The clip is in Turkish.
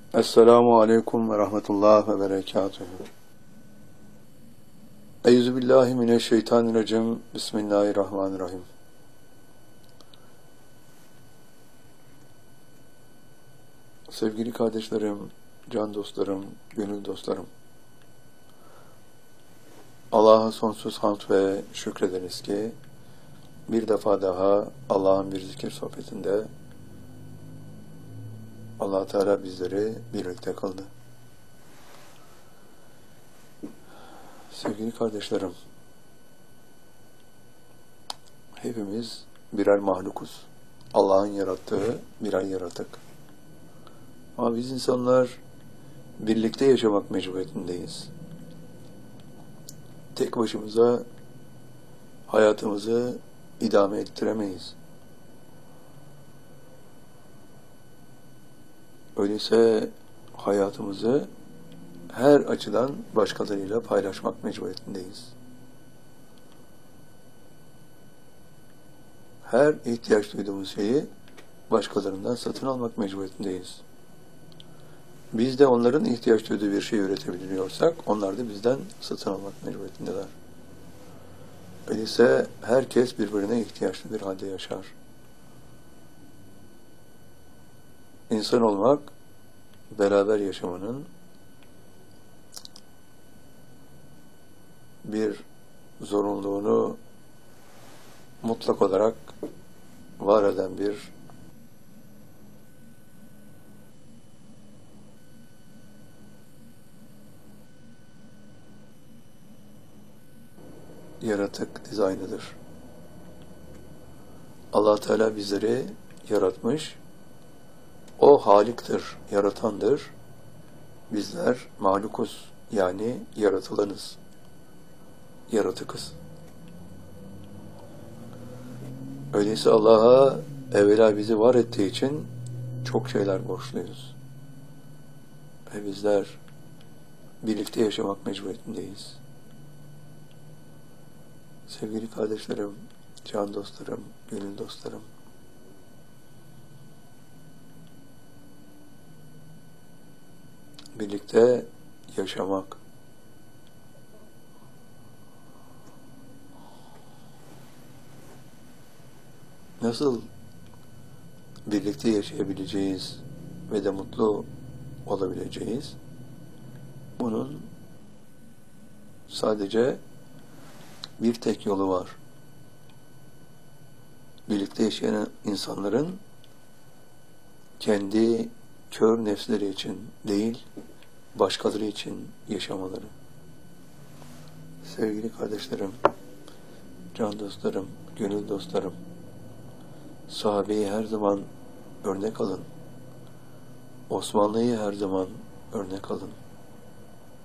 Esselamu aleyküm ve rahmetullah ve berekatuhu. Euzubillahimineşşeytanirracim. Bismillahirrahmanirrahim. Sevgili kardeşlerim, can dostlarım, gönül dostlarım. Allah'a sonsuz hamd ve şükrederiz ki bir defa daha Allah'ın bir zikir sohbetinde Allah Teala bizleri birlikte kıldı. Sevgili kardeşlerim, hepimiz birer mahlukuz. Allah'ın yarattığı birer yaratık. Ama biz insanlar birlikte yaşamak mecburiyetindeyiz. Tek başımıza hayatımızı idame ettiremeyiz. Öyleyse hayatımızı her açıdan başkalarıyla paylaşmak mecburiyetindeyiz. Her ihtiyaç duyduğumuz şeyi başkalarından satın almak mecburiyetindeyiz. Biz de onların ihtiyaç duyduğu bir şey üretebiliyorsak, onlar da bizden satın almak mecburiyetindeler. Öyleyse herkes birbirine ihtiyaçlı bir halde yaşar. İnsan olmak, beraber yaşamanın bir zorunluluğunu mutlak olarak var eden bir yaratık dizaynıdır. Allah Teala bizleri yaratmış. O Halik'tir, yaratandır. Bizler mahlukuz, yani yaratılanız, yaratıkız. Öyleyse Allah'a evvela bizi var ettiği için çok şeyler borçluyuz. Ve bizler birlikte yaşamak mecburiyetindeyiz. Sevgili kardeşlerim, can dostlarım, gönül dostlarım, birlikte yaşamak, nasıl birlikte yaşayabileceğiz ve de mutlu olabileceğiz? Bunun sadece bir tek yolu var. Birlikte yaşayan insanların kendi kör nefsleri için değil, başkaları için yaşamaları. Sevgili kardeşlerim, can dostlarım, gönül dostlarım, sahabeyi her zaman örnek alın. Osmanlı'yı her zaman örnek alın.